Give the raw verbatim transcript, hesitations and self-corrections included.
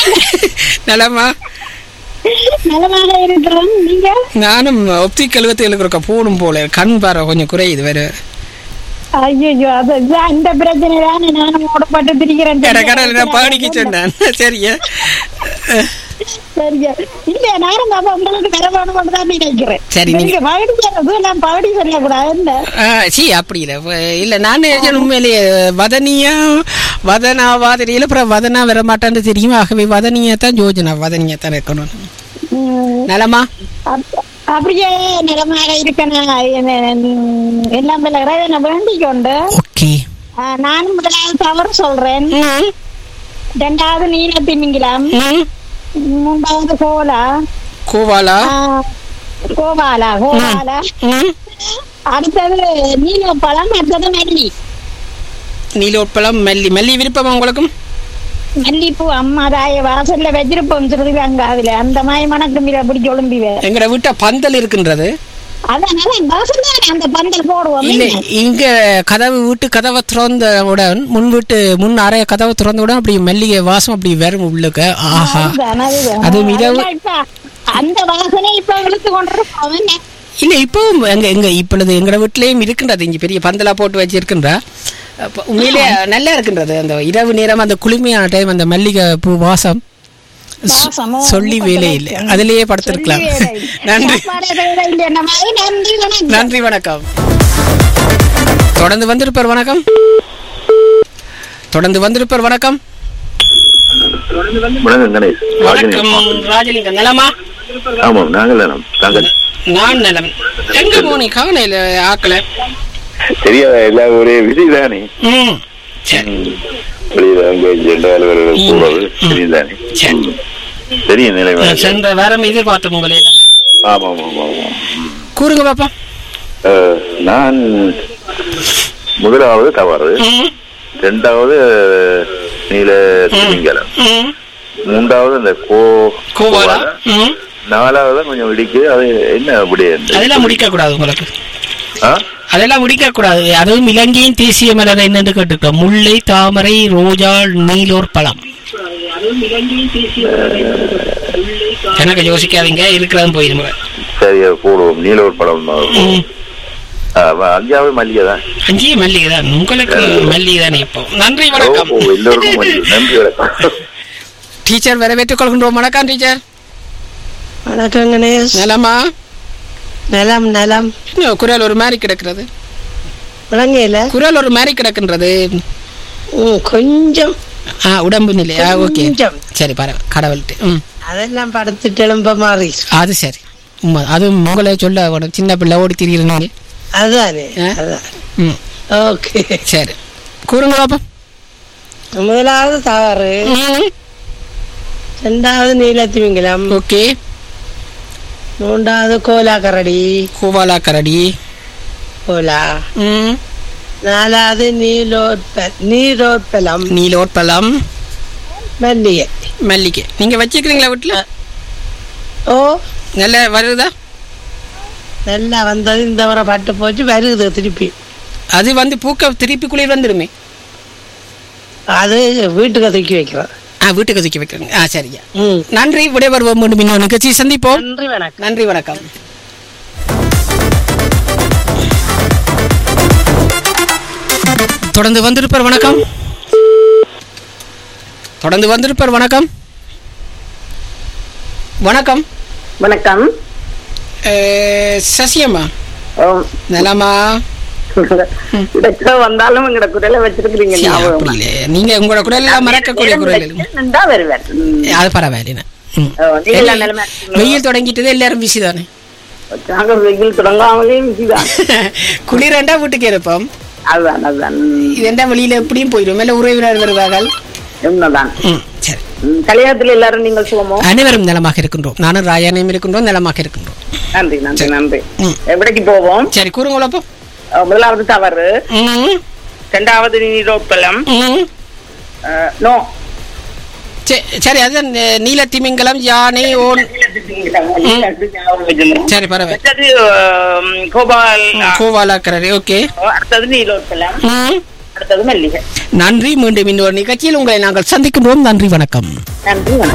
நலமா? நலமாக இருக்கிறோம். நீங்க? நானும் ஒப்டிக் எழுபத்தி போடும் போல கண் பார கொஞ்சம் குறையுது வேற. ஐயோ, அது அந்த பிரச்சனை தானே நானும் ஓடப்பட்டு திரிக்கிறேன். கடற்கடல நான் பாடிக்க சொன்னேன். சரியா சரியா இல்ல, நானும் பாப்பா உங்களுக்கு நிறமானம் கொண்டு தான் நினைக்கிறேன். சரி, நீங்க பாடி சொல்றது நான் பாடி சொல்லக்கூடாது. சி அப்படி இல்ல இல்ல நான் உண்மையிலேயே வதனியா வதனாவா தெரியல, அப்புறம் வதனா வர மாட்டான்னு தெரியும். ஆகவே வதனியா தான் யோஜனா வதனியா தான் இருக்கணும். நலமா? அப்படியே நிலமாக இருக்கணும் எல்லாம் வேண்டிக் கொண்டு நானும் முதலாவது தவறு சொல்றேன். ரெண்டாவது நீல திமிங்கலம், மூன்றாவது கோலா கோவாலா கோவாலா கோவாலா அடுத்தது நீலோப்பழம், அடுத்தது மல்லி. நீலோப்பழம் மல்லி. மல்லி விருப்பமா உங்களுக்கும்? மல்லிப்பூ அம்மா தாய வாசல்ல வச்சிருப்போம் சிறுதிகாங்காவில. அந்த மாதிரி மணக்கும் பிடிச்சி ஒழும்பிவே. எங்கட வீட்டை பந்தல் இருக்கின்றது, அதனால அந்த பந்தல் போடுவோம். இல்ல இங்க கதவு வீட்டு கதவை திறந்தவுடன் முன் வீட்டு முன் அறைய கதவை திறந்தவுடன் அப்படி மல்லிகை வாசம் அப்படி வரும் உள்ளுக்க. ஆஹா, அது அந்த வாசனை இப்ப இழுத்து கொண்டிருப்போம். இல்ல இப்போ எங்க எங்க இப்பொழுது எங்கட வீட்லயும் இருக்கின்றது. இங்க பெரிய பந்தலா போட்டு வச்சிருக்கின்றா. உண்மையிலே நல்லா இருக்கின்றது. அந்த இரவு நேரம் அந்த குளுமையான டைம் அந்த மல்லிகை பூ வாசம் சொல்லி வேலை இல்லை, அதிலேயே படுத்திருக்கலாம். நன்றி நன்றி வணக்கம். தொடர்ந்து வந்திருப்பார். வணக்கம். தொடர்ந்து வந்திருப்பார். வணக்கம். வணக்கம் ராஜலிங்கம். நலமா? ஆமாம், நாங்கள் நலம். தாங்கள்? நான் நலம். எங்க போனி காணையில ஆக்கல சரியா? எல்லா ஒரே விஜய் தானே. சென்ற வாரம் எதிர்பார்த்தோம் உங்களை. ஆமாம் ஆமாம். கூறுங்க பாப்பா. நான் முதலாவது தவறு, இரண்டாவது நீல திமிங்கலம், மூன்றாவது அந்த கோவாலா, நாலாவது கொஞ்சம் இடிக்கு. அது என்ன அப்படி அதெல்லாம் முடிக்க கூடாது உங்களுக்கு. அதெல்லாம் முடிக்க கூடாது. அதுவும் இலங்கையின் தேசிய மலர் என்னன்னு கேட்டுக்கோம். முல்லை, தாமரை, ரோஜா, நீலோர் பழம். எனக்கு யோசிக்காதீங்க, இருக்கிறதும் போயிருங்க. சரியா போடுவோம். நீலோர் பழம். அஞ்சாவது மல்லிகை தான். அஞ்சே மல்லிகை தான். உங்களுக்கு மல்லிகை தானே இப்போ. நன்றி வணக்கம். எல்லோருக்கும் நன்றி வணக்கம். டீச்சர் வரவேற்றுக் கொள்கின்றோம். வணக்கம் டீச்சர். வணக்கம் கணேஷ். நலமா? நலம் நலம். குரல் ஒரு மாதிரி கிடக்கிறது. விளங்கல. குரல் ஒரு மாதிரி கிடக்கின்றது. கொஞ்சம் உடம்பு நிலையா? ஓகே சரி, பரவ கடவுள்கிட்ட. ம் அதெல்லாம் படுத்துட்டு எழும்ப மாறி. அது சரி. அது உங்களை சொல்ல சின்ன பிள்ளை ஓடி திரிகிறீங்க. அதுதானே. ம் ஓகே சரி, கூறுங்க பாப்பா. முதலாவது தவறு, ரெண்டாவது நீலத்திமிங்கலம், ஓகே, மூன்றாவது கோலா கரடி கோவாலா கரடி கோலா, நாலாவது நீலோற்ப நீரோற்பலம் நீலோற்பலம் மல்லிகை மல்லிகை. நீங்க வச்சுக்கிறீங்களா வீட்டுல? ஓ நல்லா வருதா? நல்லா வந்தது. இந்த வர பட்டு போச்சு, வருது திருப்பி. அது வந்து பூக்க திருப்பி குளிர் வந்துடுமே. அது வீட்டுக்கு தூக்கி வைக்கிறோம். ஆ, வீட்டுக்கு தூக்கி வைக்கிறேங்க. ஆ சரியா. ம் நன்றி. விடைபெறுவோம். மீண்டும் இன்னொரு நிகழ்ச்சி சந்திப்போம். நன்றி வணக்கம். நன்றி வணக்கம். தொடர்ந்து வந்திருப்பார். வணக்கம். தொடர்ந்து வந்திருப்பார். வணக்கம். வணக்கம். வணக்கம். சசியம்மா நலமா? வந்தாலும் எங்கட குரலை வச்சிருக்கீங்க. நீங்க உங்களோட குரல் எல்லாம் மறக்கக்கூடிய குரல். அது பரவாயில்ல. வெயில் தொடங்கிட்டது, எல்லாரும் பிஸி தானே. வெயில் தொடங்காமலே பிஸிதான். குளிரண்டா வீட்டுக்கு இருப்போம். அதுதான் அதுதான். இது என்ன வெளியில எப்படியும் போயிடும். இல்ல உறவினர் வருவார்கள். சரி, கல்யாணத்துல எல்லாரும் நீங்கள் சுகமோ? அனைவரும் நலமாக இருக்கின்றோம். நானும் ராயானையும் இருக்கின்றோம், நலமாக இருக்கின்றோம். நன்றி நன்றி நன்றி. எப்படிக்கு போவோம்? சரி, கூறுங்களா. அப்போ முதலாவது தவறு, இரண்டாவது நீரோற்பலம். நோ சரி, அதுதான் நீல திமிங்கலம், யானை, ஓன். சரி பரவாயில்ல. கோவாலா கரடி. ஓகே. அடுத்தது நீலோற்பலம், அடுத்தது மல்லிகை. நன்றி. மீண்டும் இன்னொரு நிகழ்ச்சியில் உங்களை நாங்கள் சந்திக்கின்றோம். நன்றி வணக்கம். நன்றி வணக்கம்.